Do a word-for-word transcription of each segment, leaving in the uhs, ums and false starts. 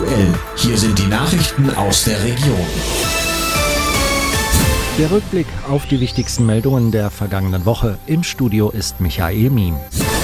aktuell. Hier sind die Nachrichten aus der Region. Der Rückblick auf die wichtigsten Meldungen der vergangenen Woche. Im Studio ist Michael Miem.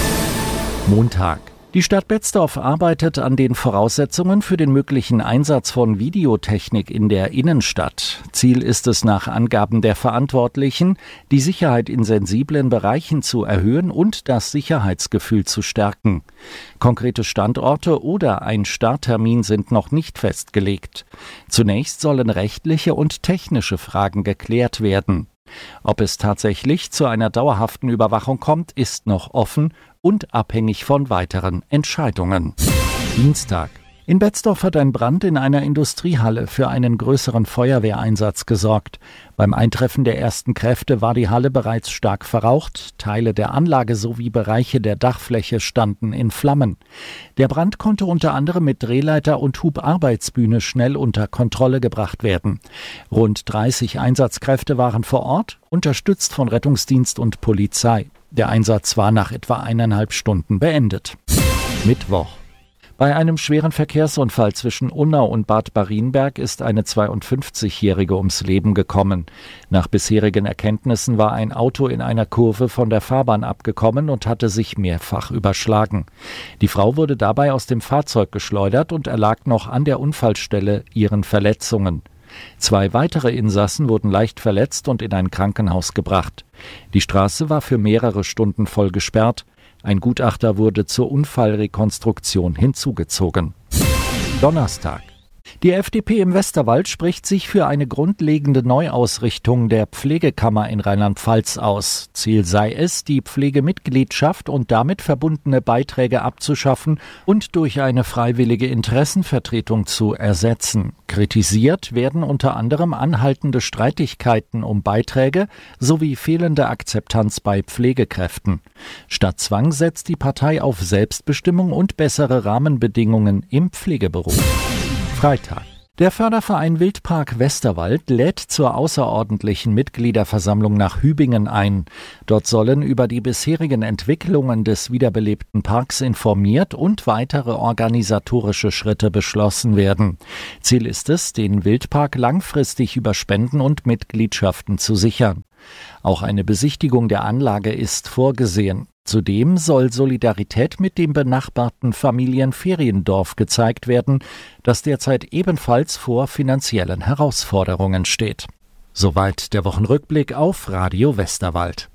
Montag. Die Stadt Betzdorf arbeitet an den Voraussetzungen für den möglichen Einsatz von Videotechnik in der Innenstadt. Ziel ist es nach Angaben der Verantwortlichen, die Sicherheit in sensiblen Bereichen zu erhöhen und das Sicherheitsgefühl zu stärken. Konkrete Standorte oder ein Starttermin sind noch nicht festgelegt. Zunächst sollen rechtliche und technische Fragen geklärt werden. Ob es tatsächlich zu einer dauerhaften Überwachung kommt, ist noch offen und abhängig von weiteren Entscheidungen. Dienstag. In Betzdorf hat ein Brand in einer Industriehalle für einen größeren Feuerwehreinsatz gesorgt. Beim Eintreffen der ersten Kräfte war die Halle bereits stark verraucht. Teile der Anlage sowie Bereiche der Dachfläche standen in Flammen. Der Brand konnte unter anderem mit Drehleiter und Hubarbeitsbühne schnell unter Kontrolle gebracht werden. Rund dreißig Einsatzkräfte waren vor Ort, unterstützt von Rettungsdienst und Polizei. Der Einsatz war nach etwa eineinhalb Stunden beendet. Mittwoch. Bei einem schweren Verkehrsunfall zwischen Unnau und Bad Marienberg ist eine zweiundfünfzigjährige ums Leben gekommen. Nach bisherigen Erkenntnissen war ein Auto in einer Kurve von der Fahrbahn abgekommen und hatte sich mehrfach überschlagen. Die Frau wurde dabei aus dem Fahrzeug geschleudert und erlag noch an der Unfallstelle ihren Verletzungen. Zwei weitere Insassen wurden leicht verletzt und in ein Krankenhaus gebracht. Die Straße war für mehrere Stunden voll gesperrt. Ein Gutachter wurde zur Unfallrekonstruktion hinzugezogen. Donnerstag. Die F D P im Westerwald spricht sich für eine grundlegende Neuausrichtung der Pflegekammer in Rheinland-Pfalz aus. Ziel sei es, die Pflegemitgliedschaft und damit verbundene Beiträge abzuschaffen und durch eine freiwillige Interessenvertretung zu ersetzen. Kritisiert werden unter anderem anhaltende Streitigkeiten um Beiträge sowie fehlende Akzeptanz bei Pflegekräften. Statt Zwang setzt die Partei auf Selbstbestimmung und bessere Rahmenbedingungen im Pflegeberuf. Freitag. Der Förderverein Wildpark Westerwald lädt zur außerordentlichen Mitgliederversammlung nach Hübingen ein. Dort sollen über die bisherigen Entwicklungen des wiederbelebten Parks informiert und weitere organisatorische Schritte beschlossen werden. Ziel ist es, den Wildpark langfristig über Spenden und Mitgliedschaften zu sichern. Auch eine Besichtigung der Anlage ist vorgesehen. Zudem soll Solidarität mit dem benachbarten Familienferiendorf gezeigt werden, das derzeit ebenfalls vor finanziellen Herausforderungen steht. Soweit der Wochenrückblick auf Radio Westerwald.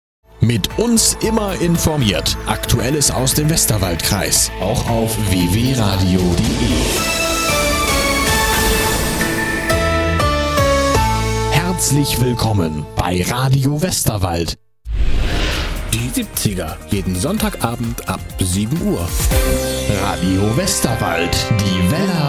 Mit uns immer informiert. Aktuelles aus dem Westerwaldkreis. Auch auf w w punkt radio punkt de. Herzlich willkommen bei Radio Westerwald. Die siebziger, jeden Sonntagabend ab sieben Uhr. Radio Westerwald, die Welle